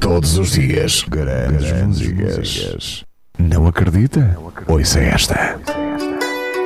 Todos os dias, grandes músicas. Não acredita? Ouça esta.